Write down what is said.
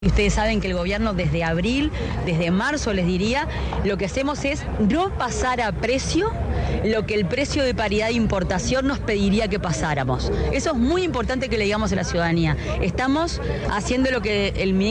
Ustedes saben que el gobierno desde abril, desde marzo les diría, lo que hacemos es no pasar a precio lo que el precio de paridad de importación nos pediría que pasáramos. Eso es muy importante que le digamos a la ciudadanía. Estamos haciendo lo que el ministro